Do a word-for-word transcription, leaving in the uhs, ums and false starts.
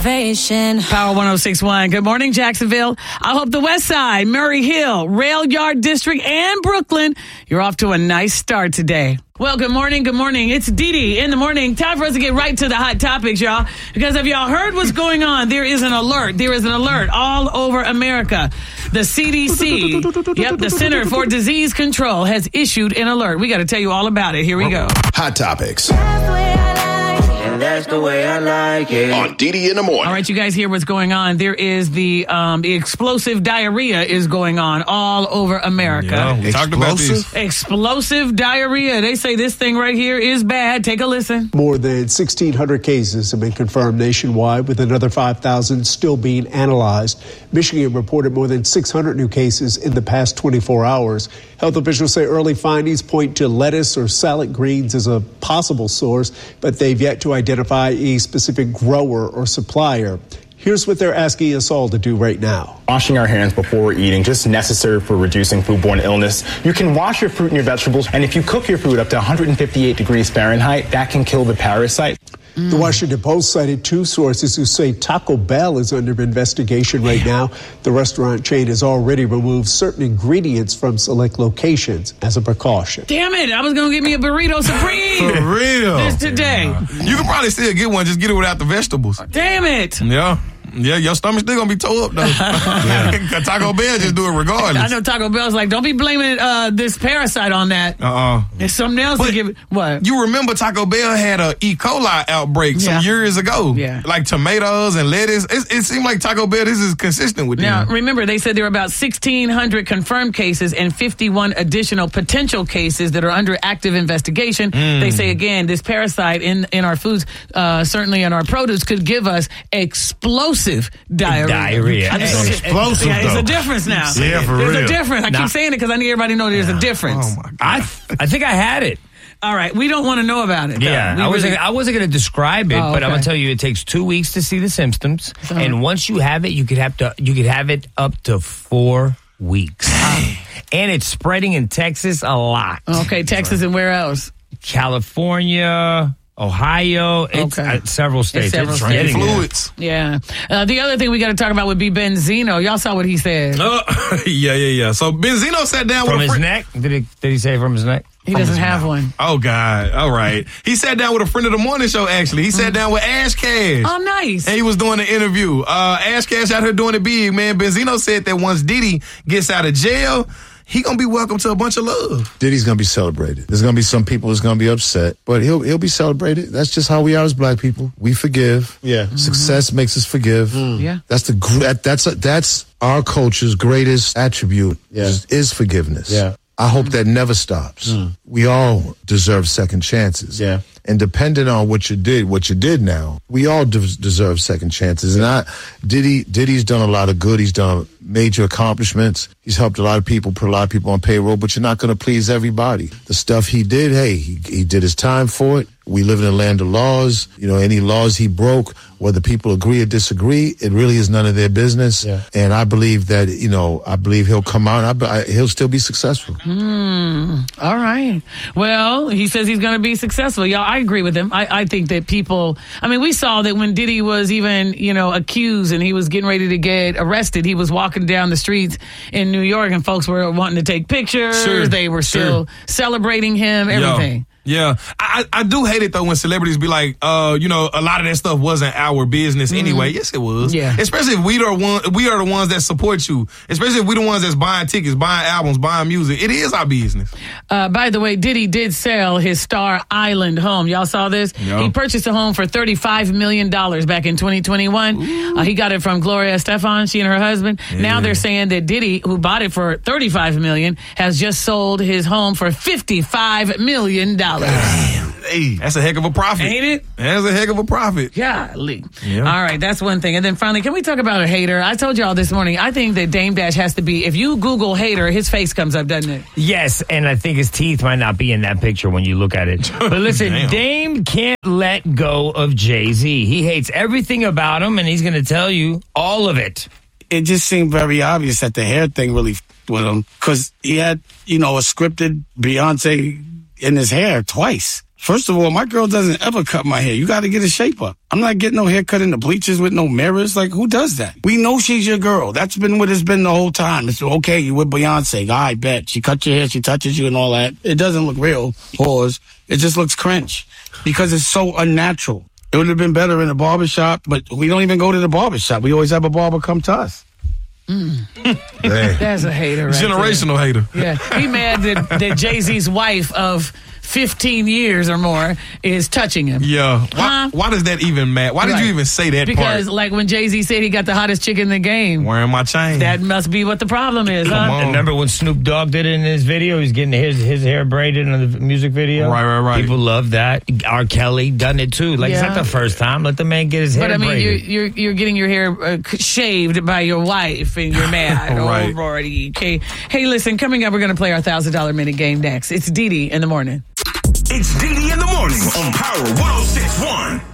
motivation. Power one oh six point one. Good morning, Jacksonville. I hope the West Side, Murray Hill, Rail Yard District, and Brooklyn, you're off to a nice start today. Well, good morning, good morning. It's Dee Dee in the morning. Time for us to get right to the hot topics, y'all. Because if y'all heard what's going on, there is an alert. There is an alert all over America. The C D C, yep, the Center for Disease Control, has issued an alert. We got to tell you all about it. Here we go. Hot topics. That's the way I like it. On Dee Dee in the morning. All right, you guys hear what's going on. There is the um, the explosive diarrhea is going on all over America. Yeah, we talked about this. Explosive diarrhea. They say this thing right here is bad. Take a listen. More than sixteen hundred cases have been confirmed nationwide, with another five thousand still being analyzed. Michigan reported more than six hundred new cases in the past twenty-four hours. Health officials say early findings point to lettuce or salad greens as a possible source, but they've yet to identify a specific grower or supplier. Here's what they're asking us all to do right now. Washing our hands before we're eating, just necessary for reducing foodborne illness. You can wash your fruit and your vegetables, and if you cook your food up to one hundred fifty-eight degrees Fahrenheit, that can kill the parasite. Mm. The Washington Post cited two sources who say Taco Bell is under investigation right now. The restaurant chain has already removed certain ingredients from select locations as a precaution. Damn it, I was going to get me a burrito supreme. For real. This today. You can probably still get one, just get it without the vegetables. Damn it. Yeah. Yeah, your stomach's still gonna be tore up though. Yeah. Taco Bell just do it regardless. I know Taco Bell's like, don't be blaming uh, this parasite on that. Uh-uh. It's something else but to give it. What? You remember Taco Bell had a E. coli outbreak some Yeah. years ago. Yeah. Like tomatoes and lettuce. It, it seemed like Taco Bell, this is consistent with Now, them. remember, they said there were about sixteen hundred confirmed cases and fifty-one additional potential cases that are under active investigation. Mm. They say, again, this parasite in, in our foods, uh, certainly in our produce, could give us explosive diarrhea. Diarrhea. I just- It's explosive, Yeah, it's though. a difference now. Yeah, for There's real. a difference. I Nah. keep saying it because I need everybody to know there's a difference. Oh my God. I I think I had it. All right, we don't want to know about it. though. Yeah, We I wasn't. really- I wasn't going to describe it, Oh, but I'm okay. going to tell you, it takes two weeks to see the symptoms, and once you have it, you could have to. You could have it up to four weeks, and it's spreading in Texas a lot. Okay, Texas and where else? California, Ohio, it's Okay. uh, several states. It's several It's states. getting there. Fluids. Yeah. Uh, the other thing we got to talk about would be Benzino. Y'all saw what he said. Uh, yeah, yeah, yeah. So Benzino sat down From with a his friend. neck? Did he? Did he say from his neck? He doesn't have one. Oh, God. All right. He sat down with a friend of the morning show, actually. He sat down with Ash Cash. Oh, nice. And he was doing an interview. Uh, Ash Cash out here doing it big, man. Benzino said that once Diddy gets out of jail, he gonna be welcome to a bunch of love. Diddy's gonna be celebrated. There's gonna be some people who's gonna be upset, but he'll he'll be celebrated. That's just how we are as black people. We forgive. Yeah. Mm-hmm. Success makes us forgive. Mm. Yeah. That's the gr- that, that's a, that's our culture's greatest attribute. Yeah. Is, is forgiveness. Yeah. I hope that never stops. Mm. We all deserve second chances. Yeah. And depending on what you did, what you did now, we all de- deserve second chances. And I, Diddy, Diddy's done a lot of good. He's done major accomplishments. He's helped a lot of people, put a lot of people on payroll, but you're not going to please everybody. The stuff he did, hey, he, he did his time for it. We live in a land of laws. You know, any laws he broke, whether people agree or disagree, it really is none of their business. Yeah. And I believe that, you know, I believe he'll come out. I, I, he'll still be successful. Hmm. All right. Well, he says he's going to be successful. Y'all, I agree with him. I, I think that people, I mean, we saw that when Diddy was even, you know, accused and he was getting ready to get arrested, he was walking down the streets in New York and folks were wanting to take pictures. Sure. They were still Sure. celebrating him, everything. Yo. Yeah, I, I do hate it though when celebrities be like, uh, you know, a lot of that stuff wasn't our business mm-hmm. anyway. Yes, it was. Yeah, especially if we are one, we are the ones that support you. Especially if we the ones that's buying tickets, buying albums, buying music. It is our business. Uh, by the way, Diddy did sell his Star Island home. Y'all saw this? Yep. He purchased a home for thirty-five million dollars back in twenty twenty-one. Uh, he got it from Gloria Estefan, she and her husband. Yeah. Now they're saying that Diddy, who bought it for thirty-five million dollars, has just sold his home for fifty-five million dollars. Damn. Hey, that's a heck of a profit. Ain't it? That's a heck of a profit. Golly. Yeah. All right, that's one thing. And then finally, can we talk about a hater? I told y'all this morning, I think that Dame Dash has to be, if you Google hater, his face comes up, doesn't it? Yes, and I think his teeth might not be in that picture when you look at it. But listen, Damn. Dame can't let go of Jay-Z. He hates everything about him, and he's going to tell you all of it. It just seemed very obvious that the hair thing really f***ed with him because he had, you know, a scripted Beyonce in his hair twice. First of all, my girl doesn't ever cut my hair. You got to get a shape up. I'm not getting no haircut in the bleachers with no mirrors. Like, who does that? We know she's your girl. That's been what it's been the whole time. It's okay, you with Beyonce. I bet. She cut your hair, she touches you and all that. It doesn't look real. Pause. It just looks cringe because it's so unnatural. It would have been better in a barbershop, but we don't even go to the barbershop. We always have a barber come to us. Mm. That's a hater right Generational there. hater. Yeah. He mad that, that Jay-Z's wife of fifteen years or more is touching him. Yeah. Why, huh? why does that even matter? Why did right. you even say that because, part? like when Jay-Z said he got the hottest chick in the game. Wearing my chain. That must be what the problem is, Come huh? on. Remember when Snoop Dogg did it in his video? He's getting his, his hair braided in the music video. Right, right, right. People love that. R. Kelly done it too. Like, Yeah. it's not the first time. Let the man get his hair But I mean, braided. you're, you're you're getting your hair uh, shaved by your wife, and you're mad. Right. Oh, Lordy. Okay. Hey, listen. Coming up, we're going to play our thousand dollar minute game next. It's Dee Dee in the morning. It's Dee Dee in the morning on Power one oh six point one.